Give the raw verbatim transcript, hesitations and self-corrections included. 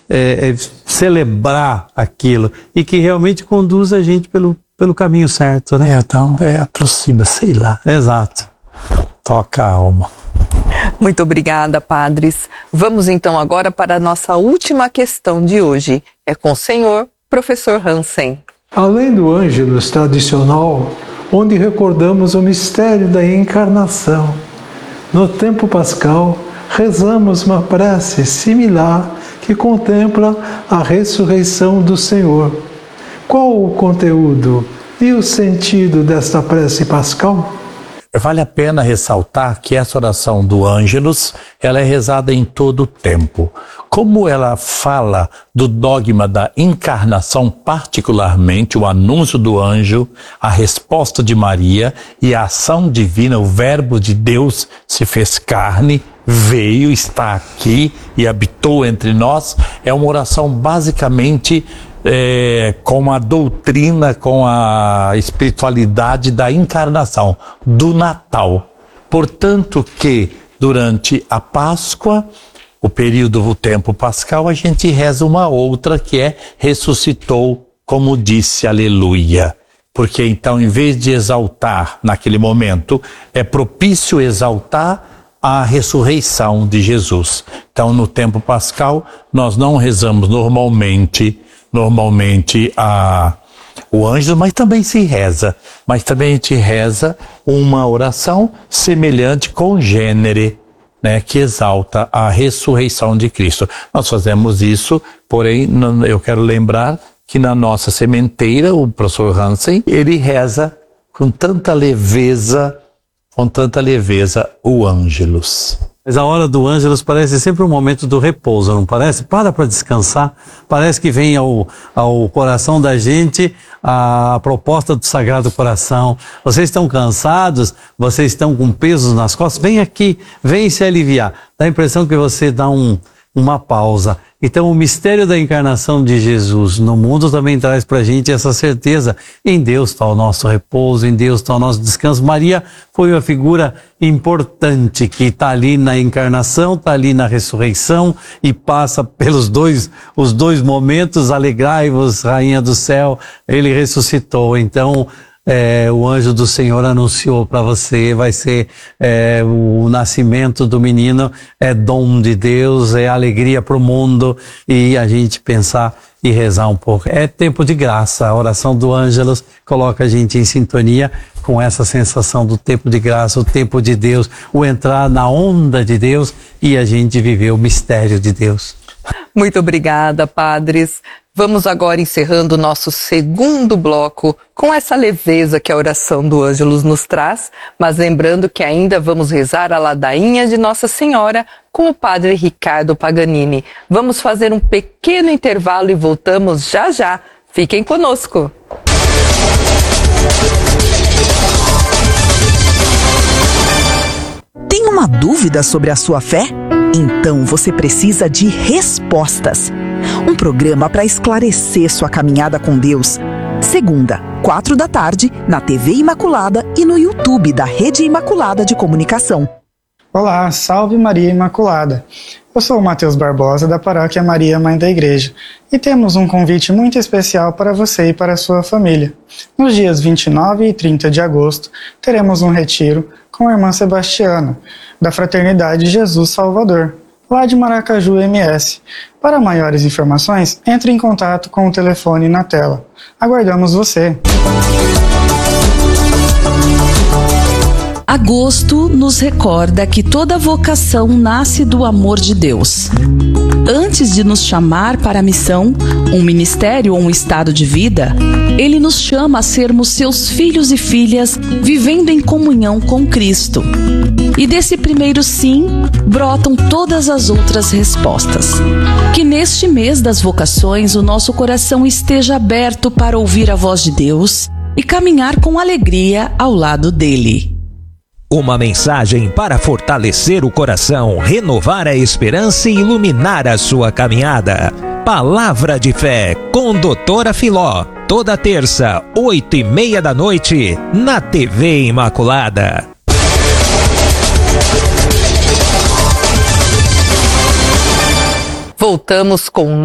é, é, celebrar aquilo e que realmente conduz a gente pelo, pelo caminho certo, né? É, então, é, aproxima, sei lá. Exato. Toca a alma. Muito obrigada, padres. Vamos então agora para a nossa última questão de hoje. É com o senhor, professor Hansen. Além do Ângelus tradicional, onde recordamos o mistério da encarnação, no tempo pascal, rezamos uma prece similar que contempla a ressurreição do Senhor. Qual o conteúdo e o sentido desta prece pascal? Vale a pena ressaltar que essa oração do Ângelus, ela é rezada em todo o tempo. Como ela fala do dogma da encarnação, particularmente o anúncio do anjo, a resposta de Maria e a ação divina, o verbo de Deus se fez carne, veio, está aqui e habitou entre nós, é uma oração basicamente É, com a doutrina, com a espiritualidade da encarnação, do Natal. Portanto que durante a Páscoa, o período do tempo pascal, a gente reza uma outra que é ressuscitou, como disse, aleluia. Porque então, em vez de exaltar naquele momento, é propício exaltar a ressurreição de Jesus. Então, no tempo pascal, nós não rezamos normalmente Normalmente a, o anjo, mas também se reza. Mas também a gente reza uma oração semelhante congênere, né, que exalta a ressurreição de Cristo. Nós fazemos isso, porém, eu quero lembrar que na nossa sementeira, o professor Hansen, ele reza com tanta leveza, com tanta leveza o Ângelus. Mas a hora do Ângelus parece sempre um momento do repouso, não parece? Para para descansar, parece que vem ao, ao coração da gente a proposta do Sagrado Coração. Vocês estão cansados, vocês estão com pesos nas costas, vem aqui, vem se aliviar. Dá a impressão que você dá um, uma pausa. Então o mistério da encarnação de Jesus no mundo também traz para a gente essa certeza. Em Deus está o nosso repouso, em Deus está o nosso descanso. Maria foi uma figura importante que está ali na encarnação, está ali na ressurreição e passa pelos dois, os dois momentos. Alegrai-vos, Rainha do Céu, ele ressuscitou. Então É, o anjo do Senhor anunciou para você, vai ser é, o nascimento do menino, é dom de Deus, é alegria para o mundo, e a gente pensar e rezar um pouco. É tempo de graça, a oração do Ângelus coloca a gente em sintonia com essa sensação do tempo de graça, o tempo de Deus, o entrar na onda de Deus e a gente viver o mistério de Deus. Muito obrigada, padres. Vamos agora encerrando o nosso segundo bloco com essa leveza que a oração do Ângelus nos traz, mas lembrando que ainda vamos rezar a ladainha de Nossa Senhora com o padre Ricardo Paganini. Vamos fazer um pequeno intervalo e voltamos já já. Fiquem conosco. Tem uma dúvida sobre a sua fé? Então você precisa de Respostas, um programa para esclarecer sua caminhada com Deus. Segunda, quatro da tarde, na T V Imaculada e no YouTube da Rede Imaculada de Comunicação. Olá, salve Maria Imaculada. Eu sou o Matheus Barbosa, da Paróquia Maria Mãe da Igreja, e temos um convite muito especial para você e para a sua família. Nos dias vinte e nove e trinta de agosto, teremos um retiro com a irmã Sebastiana, da Fraternidade Jesus Salvador, lá de Maracaju M S. Para maiores informações, entre em contato com o telefone na tela. Aguardamos você! Agosto nos recorda que toda vocação nasce do amor de Deus. Antes de nos chamar para a missão, um ministério ou um estado de vida, Ele nos chama a sermos seus filhos e filhas, vivendo em comunhão com Cristo. E desse primeiro sim, brotam todas as outras respostas. Que neste mês das vocações, o nosso coração esteja aberto para ouvir a voz de Deus e caminhar com alegria ao lado dele. Uma mensagem para fortalecer o coração, renovar a esperança e iluminar a sua caminhada. Palavra de Fé com doutora Filó. Toda terça, oito e meia da noite, na T V Imaculada. Voltamos com